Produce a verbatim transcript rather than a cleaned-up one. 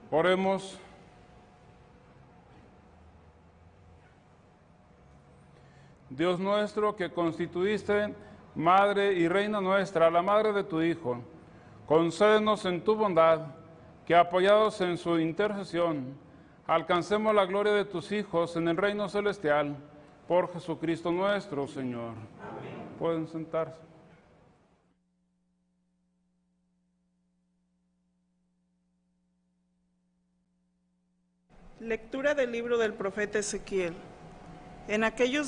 Oremos. Dios nuestro, que constituiste Madre y Reina nuestra, la Madre de tu Hijo, concédenos en tu bondad que, apoyados en su intercesión, alcancemos la gloria de tus hijos en el reino celestial, por Jesucristo nuestro Señor. Amén. Pueden sentarse. Lectura del libro del profeta Ezequiel. En aquellos